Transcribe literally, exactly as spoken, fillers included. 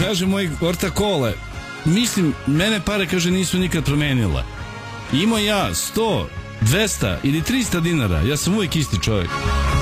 kaže moj orta Kole, mislim, mene pare, kaže, nisu nikad promenila. Imao ja sto, dvesta ili trista dinara, ja sam uvijek isti čovjek.